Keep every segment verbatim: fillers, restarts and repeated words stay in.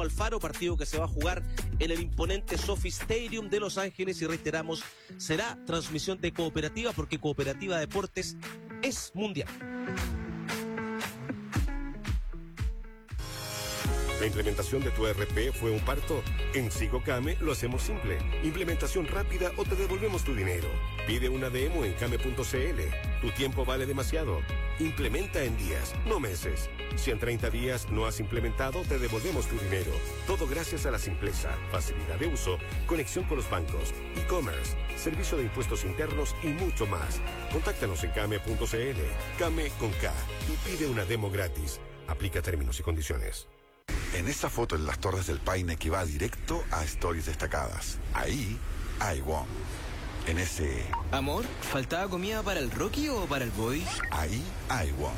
Alfaro, partido que se va a jugar en el imponente Sophie Stadium de Los Ángeles, y reiteramos, será transmisión de Cooperativa, porque Cooperativa Deportes es mundial. ¿La implementación de tu E R P fue un parto? En SigoCame lo hacemos simple. Implementación rápida o te devolvemos tu dinero. Pide una demo en came punto cl. Tu tiempo vale demasiado. Implementa en días, no meses. Si en treinta días no has implementado, te devolvemos tu dinero. Todo gracias a la simpleza, facilidad de uso, conexión con los bancos, e-commerce, servicio de impuestos internos y mucho más. Contáctanos en came punto cl. Came con K y pide una demo gratis. Aplica términos y condiciones. En esa foto en las Torres del Paine que va directo a Stories Destacadas. Ahí hay WOM. En ese... Amor, ¿faltaba comida para el Rocky o para el Boy? Ahí hay WOM.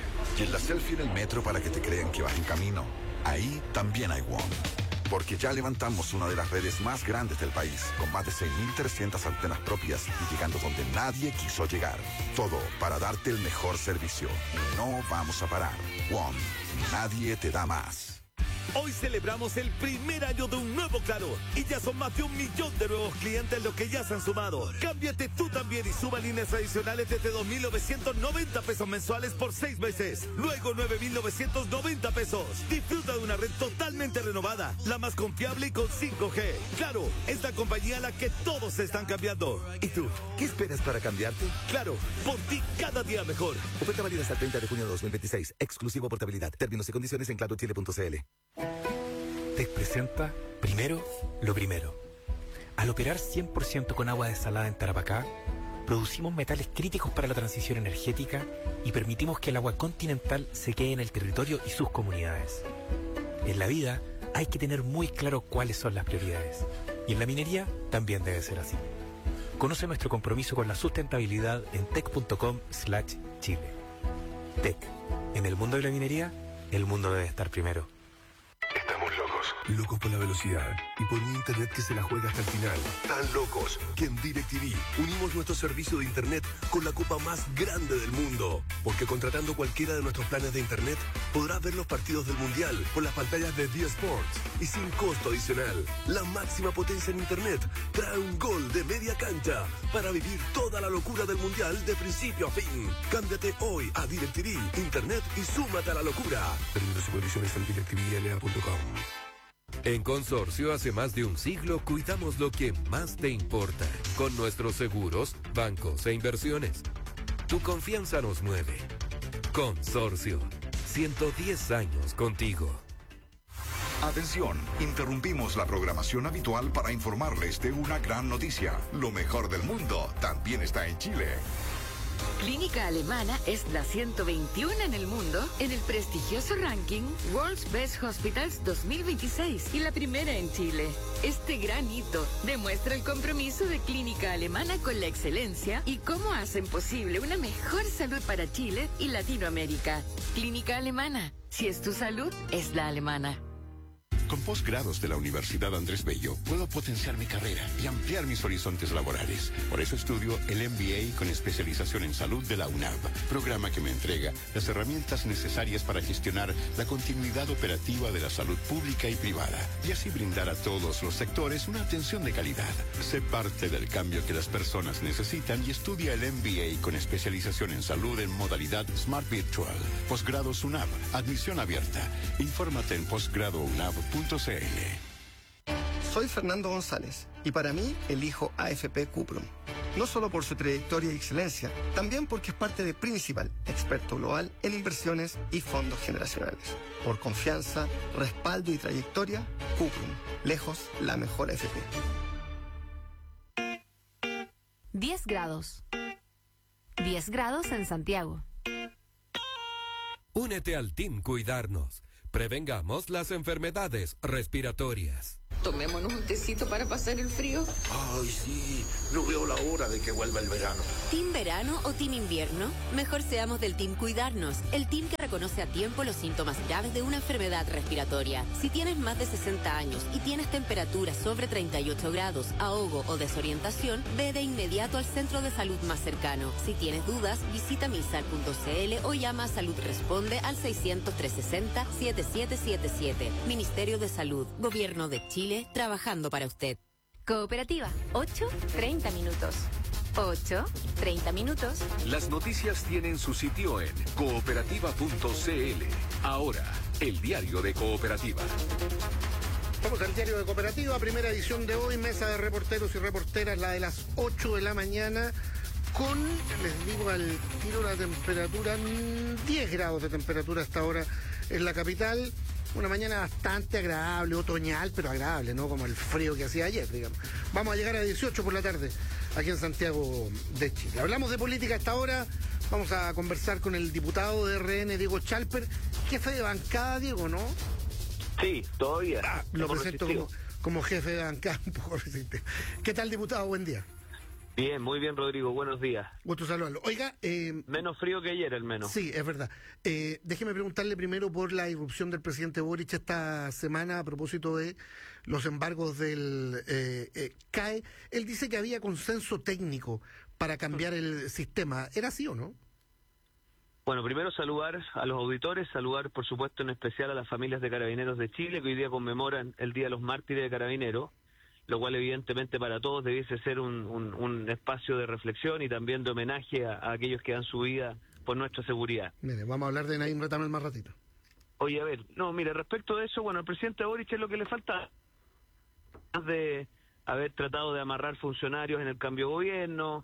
Y en la selfie en el metro para que te crean que vas en camino. Ahí también hay WOM. Porque ya levantamos una de las redes más grandes del país, con más de seis mil trescientas antenas propias y llegando donde nadie quiso llegar. Todo para darte el mejor servicio. Y no vamos a parar. WOM. Nadie te da más. Hoy celebramos el primer año de un nuevo Claro y ya son más de un millón de nuevos clientes los que ya se han sumado. Cámbiate tú también y suba líneas adicionales desde dos mil novecientos noventa pesos mensuales por seis meses. Luego nueve mil novecientos noventa pesos. Disfruta de una red totalmente renovada, la más confiable y con cinco G. Claro, es la compañía a la que todos se están cambiando. ¿Y tú? ¿Qué esperas para cambiarte? Claro, por ti cada día mejor. Oferta válida hasta el treinta de junio de dos mil veintiséis. Exclusivo portabilidad. Términos y condiciones en claro chile punto cl. T E C presenta Primero lo Primero. Al operar cien por ciento con agua desalada en Tarapacá, producimos metales críticos para la transición energética y permitimos que el agua continental se quede en el territorio y sus comunidades. En la vida hay que tener muy claro cuáles son las prioridades. Y en la minería también debe ser así. Conoce nuestro compromiso con la sustentabilidad en tec punto com slash chile. T E C. En el mundo de la minería, el mundo debe estar primero. Locos por la velocidad y por un internet que se la juega hasta el final. Tan locos que en DirecTV unimos nuestro servicio de internet con la copa más grande del mundo. Porque contratando cualquiera de nuestros planes de internet, podrás ver los partidos del Mundial por las pantallas de D Sports y sin costo adicional. La máxima potencia en internet trae un gol de media cancha para vivir toda la locura del Mundial de principio a fin. Cámbiate hoy a DirecTV, internet y súmate a la locura. Términos y condiciones en directivl a punto com. En Consorcio, hace más de un siglo, cuidamos lo que más te importa, con nuestros seguros, bancos e inversiones. Tu confianza nos mueve. Consorcio, ciento diez años contigo. Atención, interrumpimos la programación habitual para informarles de una gran noticia. Lo mejor del mundo también está en Chile. Clínica Alemana es la ciento veintiuno en el mundo en el prestigioso ranking World's Best Hospitals dos mil veintiséis y la primera en Chile. Este gran hito demuestra el compromiso de Clínica Alemana con la excelencia y cómo hacen posible una mejor salud para Chile y Latinoamérica. Clínica Alemana, si es tu salud, es la alemana. Con posgrados de la Universidad Andrés Bello, puedo potenciar mi carrera y ampliar mis horizontes laborales. Por eso estudio el M B A con especialización en salud de la U N A V, programa que me entrega las herramientas necesarias para gestionar la continuidad operativa de la salud pública y privada, y así brindar a todos los sectores una atención de calidad. Sé parte del cambio que las personas necesitan y estudia el M B A con especialización en salud en modalidad Smart Virtual. Posgrados U N A V, admisión abierta. Infórmate en posgrado u n a v punto c l. Soy Fernando González y para mí elijo A F P Cuprum. No solo por su trayectoria y excelencia, también porque es parte de Principal, experto global en inversiones y fondos generacionales. Por confianza, respaldo y trayectoria, Cuprum, lejos la mejor A F P. diez grados. diez grados en Santiago. Únete al Team Cuidarnos. Prevengamos las enfermedades respiratorias. Tomémonos un tecito para pasar el frío. Ay, sí, no veo la hora de que vuelva el verano. ¿Team verano o team invierno? Mejor seamos del team cuidarnos, el team que reconoce a tiempo los síntomas graves de una enfermedad respiratoria. Si tienes más de sesenta años y tienes temperatura sobre treinta y ocho grados, ahogo o desorientación, ve de inmediato al centro de salud más cercano. Si tienes dudas, visita misal punto c l o llama a Salud Responde al seiscientos, trescientos sesenta, setenta y siete setenta y siete. Ministerio de Salud, Gobierno de Chile, trabajando para usted. Cooperativa, ocho, treinta minutos. ocho, treinta minutos. Las noticias tienen su sitio en cooperativa punto c l. Ahora, el diario de Cooperativa. Vamos al diario de Cooperativa, primera edición de hoy, mesa de reporteros y reporteras, la de las ocho de la mañana, con, les digo al tiro, la temperatura, diez grados de temperatura hasta ahora en la capital. Una mañana bastante agradable, otoñal, pero agradable, ¿no? Como el frío que hacía ayer, digamos. Vamos a llegar a dieciocho por la tarde aquí en Santiago de Chile. Hablamos de política hasta ahora. Vamos a conversar con el diputado de R N, Diego Chalper, jefe de bancada, Diego, ¿no? Sí, todavía. Ah, lo presento como, como jefe de bancada, un poco resistente. ¿Qué tal, diputado? Buen día. Bien, muy bien, Rodrigo. Buenos días. Gusto saludarlo. Oiga... Eh, menos frío que ayer, al menos. Sí, es verdad. Eh, déjeme preguntarle primero por la irrupción del presidente Boric esta semana a propósito de los embargos del eh, eh, C A E. Él dice que había consenso técnico para cambiar el sistema. ¿Era así o no? Bueno, primero saludar a los auditores, saludar por supuesto en especial a las familias de Carabineros de Chile que hoy día conmemoran el Día de los Mártires de Carabineros, lo cual evidentemente para todos debiese ser un, un, un espacio de reflexión y también de homenaje a, a aquellos que dan su vida por nuestra seguridad. Mire, vamos a hablar de Naim Retamel más ratito. Oye, a ver, no, mire, respecto de eso, bueno, al presidente Boric es lo que le falta, más de haber tratado de amarrar funcionarios en el cambio de gobierno.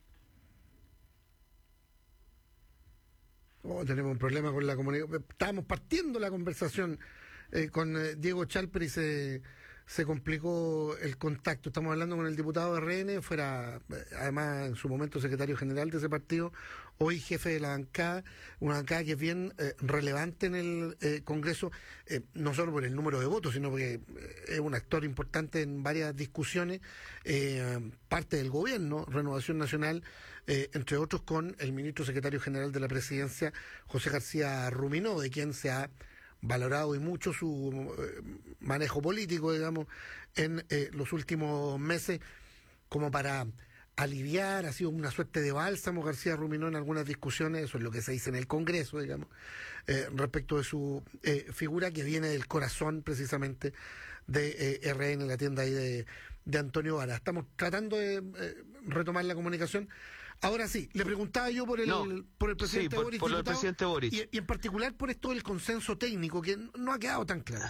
Oh, tenemos un problema con la comunidad. Estábamos partiendo la conversación eh, con eh, Diego Chalper y se... se complicó el contacto. Estamos hablando con el diputado de R N, fuera además en su momento secretario general de ese partido, hoy jefe de la bancada, una bancada que es bien eh, relevante en el eh, Congreso, eh, no solo por el número de votos, sino porque eh, es un actor importante en varias discusiones, eh, parte del gobierno, Renovación Nacional, eh, entre otros con el ministro secretario general de la Presidencia, José García Ruminó, de quien se ha valorado y mucho su eh, manejo político, digamos, en eh, los últimos meses, como para aliviar, ha sido una suerte de bálsamo García Ruminó en algunas discusiones, eso es lo que se dice en el Congreso, digamos, eh, respecto de su eh, figura que viene del corazón precisamente de eh, R N, la tienda ahí de, de Antonio Vara. Estamos tratando de eh, retomar la comunicación. Ahora sí, le preguntaba yo por el, no, por el presidente sí, por, Boric, por diputado, el presidente Boric. Y, y en particular por esto del consenso técnico, que no ha quedado tan claro.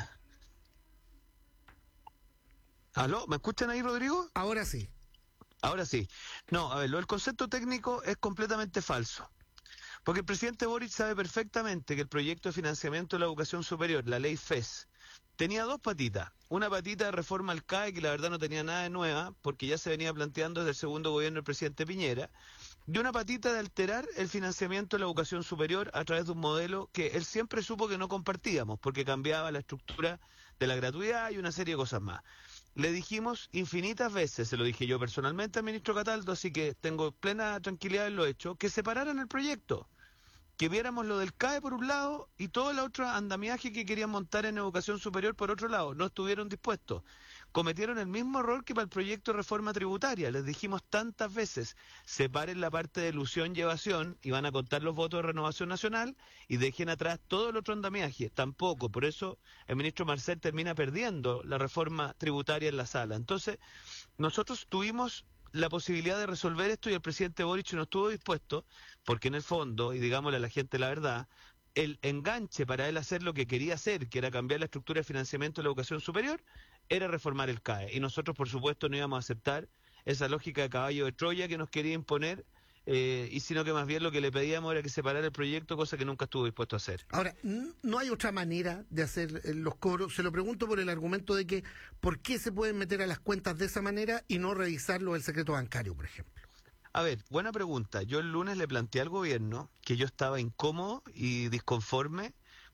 ¿Aló? ¿Me escuchan ahí, Rodrigo? Ahora sí. Ahora sí. No, a ver, lo del concepto técnico es completamente falso. Porque el presidente Boric sabe perfectamente que el proyecto de financiamiento de la educación superior, la ley F E S, tenía dos patitas. Una patita de reforma al C A E, que la verdad no tenía nada de nueva, porque ya se venía planteando desde el segundo gobierno del presidente Piñera, y una patita de alterar el financiamiento de la educación superior a través de un modelo que él siempre supo que no compartíamos, porque cambiaba la estructura de la gratuidad y una serie de cosas más. Le dijimos infinitas veces, se lo dije yo personalmente al ministro Cataldo, así que tengo plena tranquilidad en lo hecho, que separaran el proyecto, que viéramos lo del C A E por un lado y todo el otro andamiaje que querían montar en educación superior por otro lado. No estuvieron dispuestos. Cometieron el mismo error que para el proyecto de reforma tributaria. Les dijimos tantas veces, separen la parte de elusión y evasión y van a contar los votos de Renovación Nacional y dejen atrás todo el otro andamiaje. Tampoco. Por eso el ministro Marcel termina perdiendo la reforma tributaria en la sala. Entonces, nosotros tuvimos la posibilidad de resolver esto y el presidente Boric no estuvo dispuesto, porque en el fondo, y digámosle a la gente la verdad, el enganche para él hacer lo que quería hacer, que era cambiar la estructura de financiamiento de la educación superior, era reformar el C A E. Y nosotros, por supuesto, no íbamos a aceptar esa lógica de caballo de Troya que nos quería imponer, eh, y sino que más bien lo que le pedíamos era que separara el proyecto, cosa que nunca estuvo dispuesto a hacer. Ahora, no hay otra manera de hacer los cobros. Se lo pregunto por el argumento de que ¿por qué se pueden meter a las cuentas de esa manera y no revisarlo del secreto bancario, por ejemplo? A ver, buena pregunta. Yo el lunes le planteé al gobierno que yo estaba incómodo y disconforme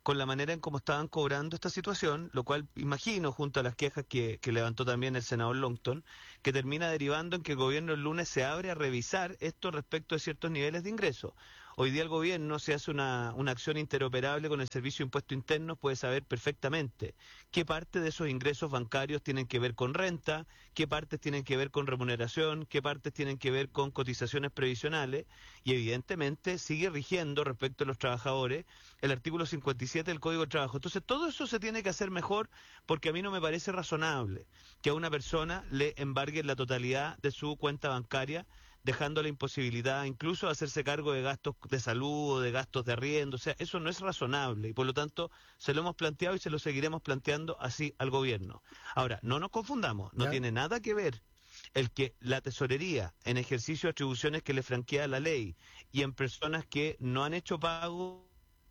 con la manera en cómo estaban cobrando esta situación, lo cual imagino, junto a las quejas que, que levantó también el senador Longton, que termina derivando en que el gobierno el lunes se abre a revisar esto respecto de ciertos niveles de ingresos. Hoy día el gobierno, se hace una, una acción interoperable con el Servicio de Impuestos Internos, puede saber perfectamente qué parte de esos ingresos bancarios tienen que ver con renta, qué partes tienen que ver con remuneración, qué partes tienen que ver con cotizaciones previsionales, y evidentemente sigue rigiendo respecto a los trabajadores el artículo cincuenta y siete del Código de Trabajo. Entonces todo eso se tiene que hacer mejor, porque a mí no me parece razonable que a una persona le embarguen la totalidad de su cuenta bancaria, dejando la imposibilidad incluso de hacerse cargo de gastos de salud o de gastos de arriendo. O sea, eso no es razonable y por lo tanto se lo hemos planteado y se lo seguiremos planteando así al gobierno. Ahora, no nos confundamos, no ¿Ya? tiene nada que ver el que la tesorería, en ejercicio de atribuciones que le franquea la ley y en personas que no han hecho pago,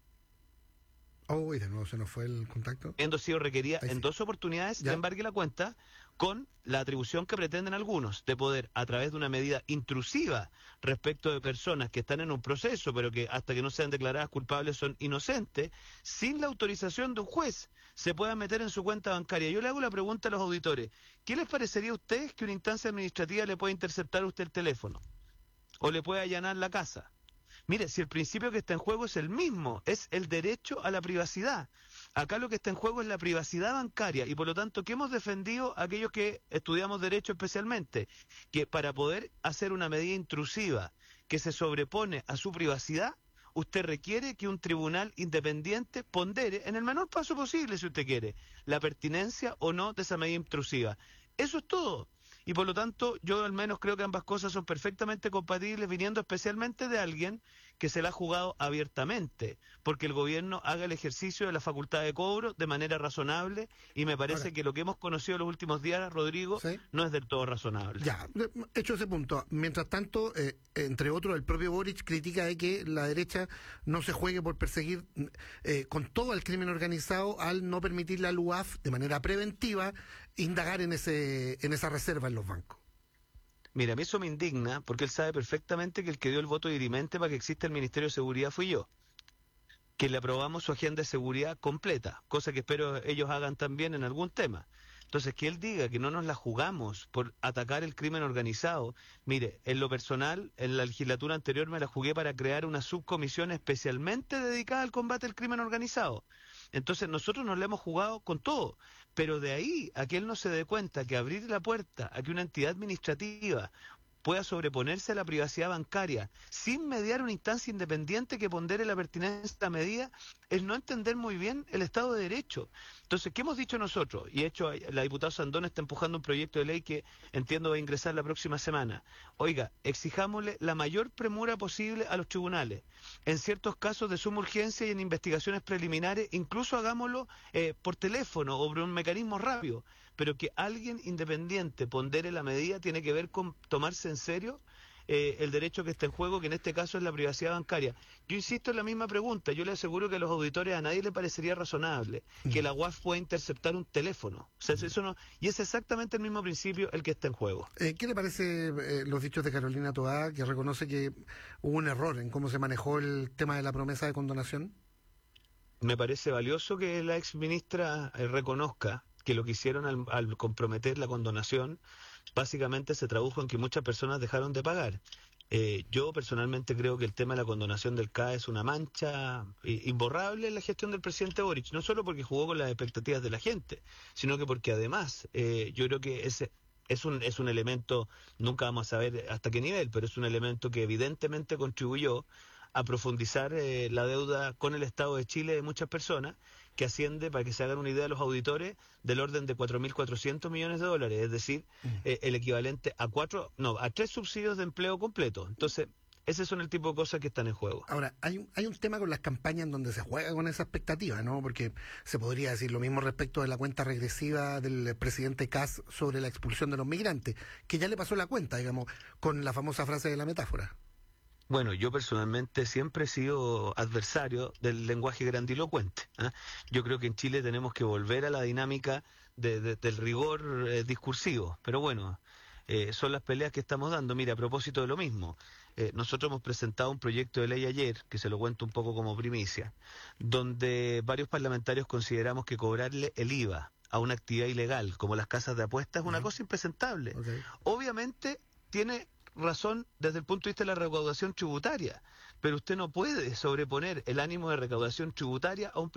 Oh, y de nuevo se nos fue el contacto. habiendo sido requerida Ahí sí. en dos oportunidades, Ya. le embargue la cuenta, con la atribución que pretenden algunos de poder, a través de una medida intrusiva respecto de personas que están en un proceso, pero que hasta que no sean declaradas culpables son inocentes, sin la autorización de un juez, se puedan meter en su cuenta bancaria. Yo le hago la pregunta a los auditores: ¿qué les parecería a ustedes que una instancia administrativa le pueda interceptar a usted el teléfono? ¿O le pueda allanar la casa? Mire, si el principio que está en juego es el mismo, es el derecho a la privacidad. Acá lo que está en juego es la privacidad bancaria y por lo tanto, ¿qué hemos defendido aquellos que estudiamos derecho especialmente? Que para poder hacer una medida intrusiva que se sobrepone a su privacidad, usted requiere que un tribunal independiente pondere, en el menor paso posible si usted quiere, la pertinencia o no de esa medida intrusiva. Eso es todo. Y por lo tanto, yo al menos creo que ambas cosas son perfectamente compatibles, viniendo especialmente de alguien que se la ha jugado abiertamente, porque el gobierno haga el ejercicio de la facultad de cobro de manera razonable, y me parece Ahora, que lo que hemos conocido en los últimos días, Rodrigo, ¿sí? no es del todo razonable. Ya, hecho ese punto. Mientras tanto, eh, entre otros, el propio Boric critica de que la derecha no se juegue por perseguir eh, con todo el crimen organizado al no permitirle a la U A F de manera preventiva indagar en ese en esa reserva en los bancos. Mira, a mí eso me indigna, porque él sabe perfectamente que el que dio el voto dirimente para que exista el Ministerio de Seguridad fui yo, que le aprobamos su agenda de seguridad completa, cosa que espero ellos hagan también en algún tema. Entonces, que él diga que no nos la jugamos por atacar el crimen organizado. Mire, en lo personal, en la legislatura anterior me la jugué para crear una subcomisión especialmente dedicada al combate al crimen organizado. Entonces, nosotros nos la hemos jugado con todo, pero de ahí a que él no se dé cuenta que abrir la puerta a que una entidad administrativa pueda sobreponerse a la privacidad bancaria sin mediar una instancia independiente que pondere la pertinencia de la medida, es no entender muy bien el Estado de Derecho. Entonces, ¿qué hemos dicho nosotros? Y de hecho, la diputada Sandón está empujando un proyecto de ley que entiendo va a ingresar la próxima semana. Oiga, exijámosle la mayor premura posible a los tribunales. En ciertos casos de suma urgencia y en investigaciones preliminares, incluso hagámoslo eh, por teléfono o por un mecanismo rápido, pero que alguien independiente pondere la medida tiene que ver con tomarse en serio eh, el derecho que está en juego, que en este caso es la privacidad bancaria. Yo insisto en la misma pregunta, yo le aseguro que a los auditores a nadie le parecería razonable que la U A F pueda interceptar un teléfono. O sea, eso no, y es exactamente el mismo principio el que está en juego. Eh, ¿Qué le parece eh, los dichos de Carolina Toá, que reconoce que hubo un error en cómo se manejó el tema de la promesa de condonación? Me parece valioso que la ex ministra eh, reconozca que lo que hicieron al, al comprometer la condonación básicamente se tradujo en que muchas personas dejaron de pagar. Eh, yo personalmente creo que el tema de la condonación del C A E es una mancha eh, imborrable en la gestión del presidente Boric, no solo porque jugó con las expectativas de la gente, sino que porque además eh, yo creo que ese es un, es un elemento, nunca vamos a saber hasta qué nivel, pero es un elemento que evidentemente contribuyó a profundizar eh, la deuda con el Estado de Chile de muchas personas, que asciende, para que se hagan una idea los auditores, del orden de cuatro mil cuatrocientos millones de dólares, es decir, mm. eh, el equivalente a cuatro, no, a tres subsidios de empleo completo. Entonces, ese son el tipo de cosas que están en juego. Ahora, hay un, hay un tema con las campañas en donde se juega con esa expectativa, ¿no? Porque se podría decir lo mismo respecto de la cuenta regresiva del presidente Kass sobre la expulsión de los migrantes, que ya le pasó la cuenta, digamos, con la famosa frase de la metáfora. Bueno, yo personalmente siempre he sido adversario del lenguaje grandilocuente, ¿eh? Yo creo que en Chile tenemos que volver a la dinámica de, de, del rigor eh, discursivo, pero bueno, eh, son las peleas que estamos dando. Mira, a propósito de lo mismo, eh, nosotros hemos presentado un proyecto de ley ayer, que se lo cuento un poco como primicia, donde varios parlamentarios consideramos que cobrarle el I V A a una actividad ilegal, como las casas de apuestas, es una cosa impresentable. Okay. Obviamente tiene razón desde el punto de vista de la recaudación tributaria, pero usted no puede sobreponer el ánimo de recaudación tributaria a un